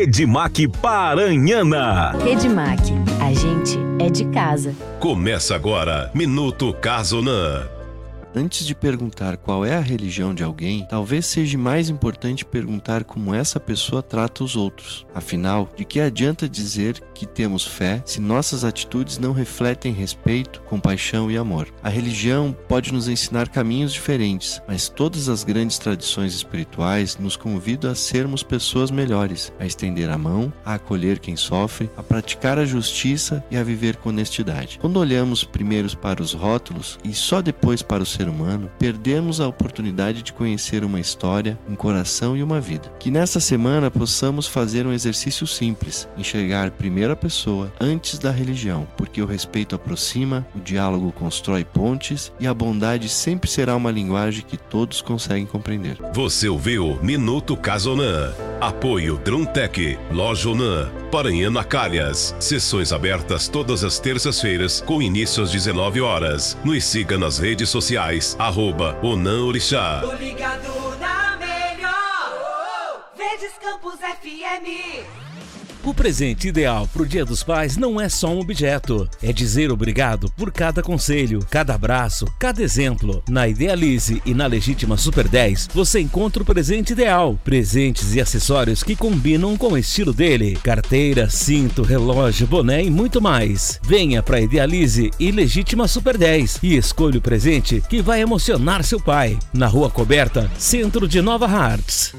Redmac Paranhana. Redmac, a gente é de casa. Começa agora, Minuto Casonan. Antes de perguntar qual é a religião de alguém, talvez seja mais importante perguntar como essa pessoa trata os outros. Afinal, de que adianta dizer que temos fé se nossas atitudes não refletem respeito, compaixão e amor? A religião pode nos ensinar caminhos diferentes, mas todas as grandes tradições espirituais nos convidam a sermos pessoas melhores, a estender a mão, a acolher quem sofre, a praticar a justiça e a viver com honestidade. Quando olhamos primeiro para os rótulos e só depois para o ser humano, perdemos a oportunidade de conhecer uma história, um coração e uma vida. Que nesta semana possamos fazer um exercício simples, enxergar primeiro a pessoa antes da religião, porque o respeito aproxima, o diálogo constrói pontes e a bondade sempre será uma linguagem que todos conseguem compreender. Você ouviu Minuto Casonan. Apoio Druntec, Lojonan, Paranhana Calhas. Sessões abertas todas as terças-feiras com início às 19 horas. Nos siga nas redes sociais, @OnanOrixá. Tô ligado na melhor. Verdes Campos FM. O presente ideal pro Dia dos Pais não é só um objeto. É dizer obrigado por cada conselho, cada abraço, cada exemplo. Na Idealize e na Legítima Super 10, você encontra o presente ideal. Presentes e acessórios que combinam com o estilo dele. Carteira, cinto, relógio, boné e muito mais. Venha pra Idealize e Legítima Super 10 e escolha o presente que vai emocionar seu pai. Na Rua Coberta, centro de Nova Hartz.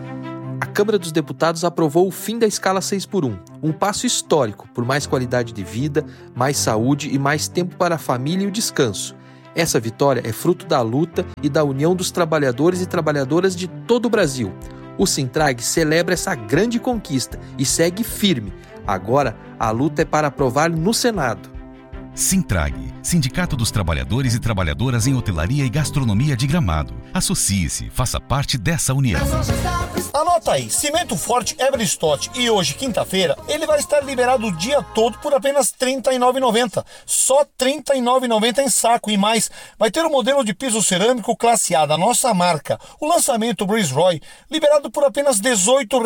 A Câmara dos Deputados aprovou o fim da escala 6x1, um passo histórico por mais qualidade de vida, mais saúde e mais tempo para a família e o descanso. Essa vitória é fruto da luta e da união dos trabalhadores e trabalhadoras de todo o Brasil. O Sintrag celebra essa grande conquista e segue firme. Agora, a luta é para aprovar no Senado. Sintrag, Sindicato dos Trabalhadores e Trabalhadoras em Hotelaria e Gastronomia de Gramado. Associe-se, faça parte dessa união. Anota aí, Cimento Forte Everstott e hoje, quinta-feira, ele vai estar liberado o dia todo por apenas R$ 39,90. Só R$ 39,90 em saco e mais. Vai ter o modelo de piso cerâmico classe A da nossa marca, o lançamento Breeze Roy, liberado por apenas R$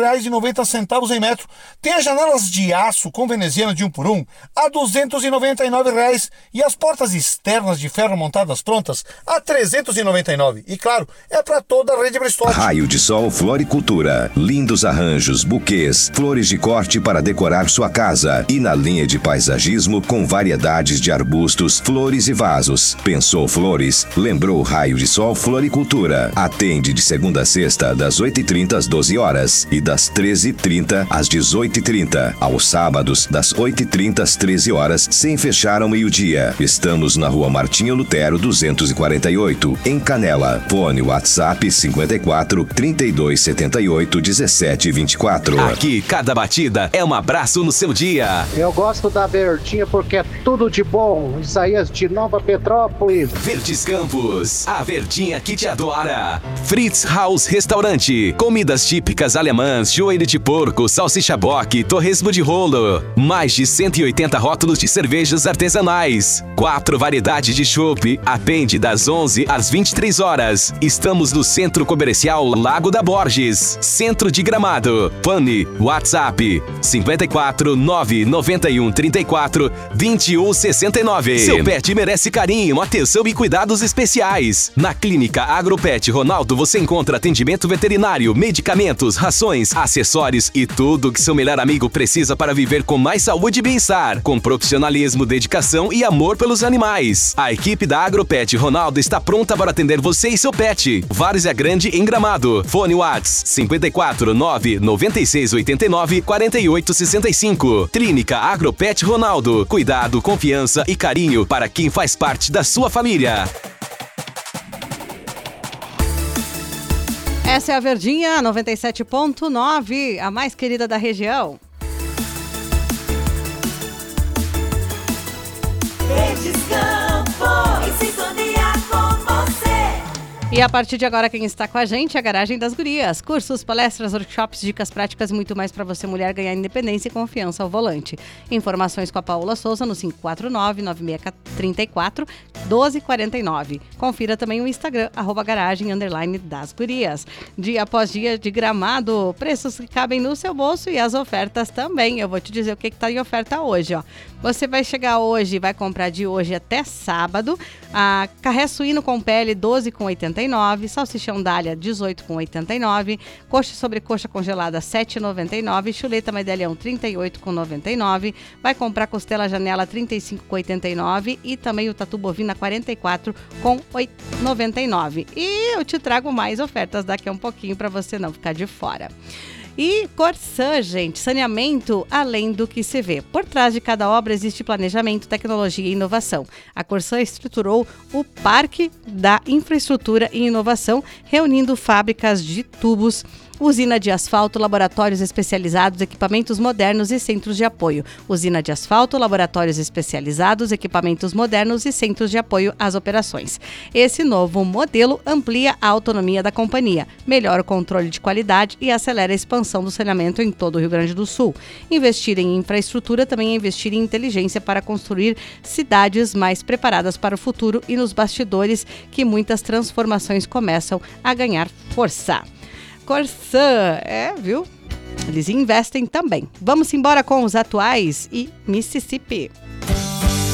18,90 em metro. Tem as janelas de aço com veneziana de 1x1 a R$ 299 e as portas externas de ferro montadas prontas a R$ 399. E claro, é para toda a rede Bristol. Raio de Sol Floricultura. Lindos arranjos, buquês, flores de corte para decorar sua casa. E na linha de paisagismo com variedades de arbustos, flores e vasos. Pensou flores? Lembrou Raio de Sol Floricultura. Atende de segunda a sexta, das 8h30 às 12 horas e das 13h30 às 18h30. Aos sábados, das 8h30 às 13 horas, sem fechar ao meio-dia. Estamos na Rua Martinho Lutero 248, em Canela. Fone WhatsApp 54 32 78 17 24. Aqui, cada batida é um abraço no seu dia. Eu gosto da Verdinha porque é tudo de bom. Isaías de Nova Petrópolis. Verdes Campos, a Verdinha que te adora. Fritz Haus Restaurante. Comidas típicas alemãs, joelho de porco, salsicha boque, torresmo de rolo. Mais de 180 rótulos de cervejas artesanais. 4 variedades de chopp. Atende das 11 às 23 horas. Estamos no Centro Comercial Lago da Borges, Centro de Gramado. Fone WhatsApp 54 991 34 21 69. Seu pet merece carinho, atenção e cuidados especiais. Na Clínica Agropet Ronaldo você encontra atendimento veterinário, medicamentos, rações, acessórios e tudo que seu melhor amigo precisa para viver com mais saúde e bem-estar, com profissionalismo, dedicação e amor pelos animais. A equipe da Agropet Ronaldo está pronta para atender você e seu pet. Várzea Grande em Gramado. Fone Whats 54 9 96 89 48 65. Clínica Agropet Ronaldo. Cuidado, confiança e carinho para quem faz parte da sua família. Essa é a Verdinha 97.9, a mais querida da região. Verdes Campos, em sintonia com você. E a partir de agora, quem está com a gente é a Garagem das Gurias. Cursos, palestras, workshops, dicas práticas e muito mais para você, mulher, ganhar independência e confiança ao volante. Informações com a Paola Souza no 549-9634-1249. Confira também o Instagram, @garagem_das Gurias. Dia após dia de Gramado, preços que cabem no seu bolso e as ofertas também. Eu vou te dizer o que está em oferta hoje, ó. Você vai chegar hoje, vai comprar de hoje até sábado, a carré suíno com pele 12,89, salsichão dália 18,89, coxa sobre coxa congelada 7,99, chuleta medalhão 38,99, vai comprar costela janela 35,89 e também o tatu bovina 44,99. E eu te trago mais ofertas daqui a um pouquinho para você não ficar de fora. E Corsã, gente, saneamento além do que se vê. Por trás de cada obra existe planejamento, tecnologia e inovação. A Corsã estruturou o Parque da Infraestrutura e Inovação, reunindo fábricas de tubos, usina de asfalto, laboratórios especializados, equipamentos modernos e centros de apoio. Usina de asfalto, laboratórios especializados, equipamentos modernos e centros de apoio às operações. Esse novo modelo amplia a autonomia da companhia, melhora o controle de qualidade e acelera a expansão do saneamento em todo o Rio Grande do Sul. Investir em infraestrutura também é investir em inteligência para construir cidades mais preparadas para o futuro e nos bastidores que muitas transformações começam a ganhar força. Corsã, viu? Eles investem também. Vamos embora com os atuais e Mississippi.